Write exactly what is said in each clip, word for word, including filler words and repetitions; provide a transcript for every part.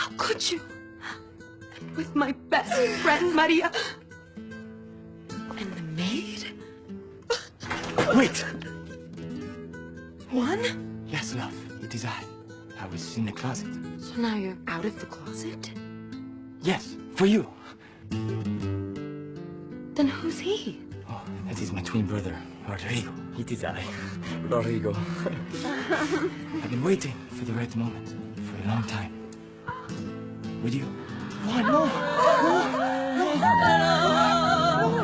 How could you? And with my best friend, Maria. And the maid? Wait! Juan? Yes, love. It is I. I was in the closet. So now you're out of the closet? Yes, for you. Then who's he? Oh, that is my twin brother, Rodrigo. It is I, Rodrigo. I've been waiting for the right moment for a long time. With you? What? No! No! No!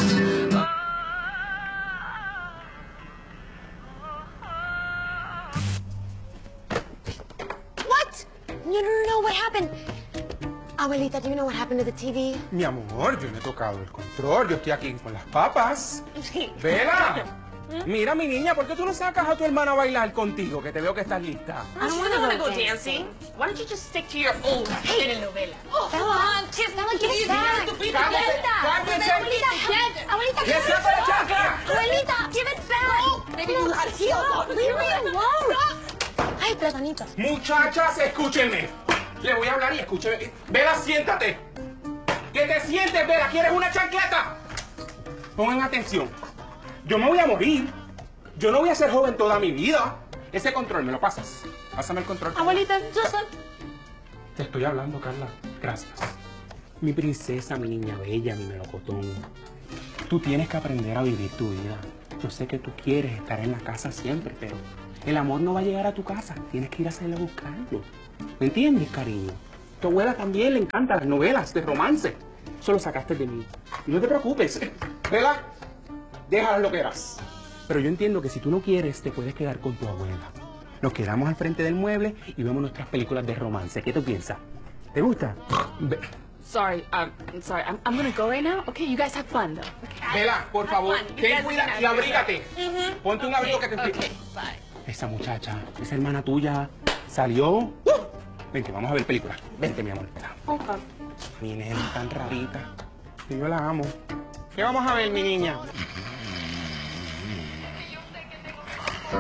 What? No, no, no, no, what happened? Abuelita, do you know what happened to the T V? Mi amor, yo no he tocado el control. Yo estoy aquí con las papas. ¡Vela! Mira, mi niña, ¿por qué tú no sacas a tu hermana a bailar contigo? Que te veo que estás lista. I don't You want don't to want to go go dancing. dancing. Why don't you just stick to your old telenovela? Oh, Bella, Bella, get it back. ¡Cálmese! ¡Cálmese! Abuelita, Abuelita, ¡Que give it sepa la back. chancla! Abuelita, give it back. Maybe you had heels on. Leave me alone. Ay, platanito. Muchachas, escúchenme. Le voy a hablar y escúcheme. Vela, siéntate. Que te sientes, Vela. ¿Quieres una chancleta? Pongan atención. Yo me voy a morir. Yo no voy a ser joven toda mi vida. Ese control, ¿me lo pasas? Pásame el control. Abuelita, just let... Te estoy hablando, Carla. Gracias. Mi princesa, mi niña bella, mi melocotón. Tú tienes que aprender a vivir tu vida. Yo sé que tú quieres estar en la casa siempre, pero el amor no va a llegar a tu casa. Tienes que ir a salir a buscarlo. ¿Me entiendes, cariño? Tu abuela también le encantan las novelas de romance. Eso lo sacaste de mí. No te preocupes. Vela, déjala lo que eras. Pero yo entiendo que si tú no quieres, te puedes quedar con tu abuela. Nos quedamos al frente del mueble y vemos nuestras películas de romance. ¿Qué tú piensas? ¿Te gusta? Ve- Sorry, um, I'm sorry. I'm, I'm gonna go right now. Okay, you guys have fun, though. Okay. Vela, por favor, fun. You ten guys cuidado can y have abrígate. Ponte un abrigo que te Okay, entiende. bye. Esa muchacha, esa hermana tuya, salió. ¡Uh! Vente, vamos a ver películas. Vente, mi amor. Okay. Mi nena tan rarita. Que yo la amo. ¿Qué vamos a ver, mi niña?